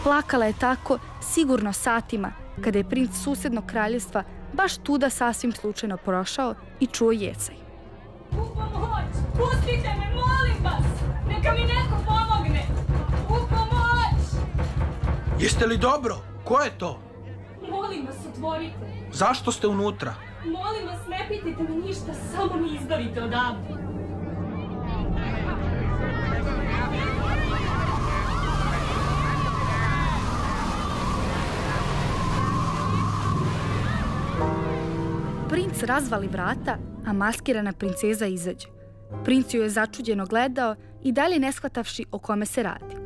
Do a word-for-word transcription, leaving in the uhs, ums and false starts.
Plakala je tako sigurno satima kada je princ susednog kraljevstva baš tuda sasvim slučajno prošao i čuo jecaj. U pomoć! Pustite me, molim vas! Neka mi neko pomogne! U pomoć! Jeste li dobro? Ko je to? Molim vas, otvorite! Zašto ste unutra? Molim vas, ne pitajte me ništa, samo mi izdavite odavde. Princ razvali vrata, a maskirana princeza izađe. Princ ju je začuđeno gledao i dalje ne shvatavši o kome se radi.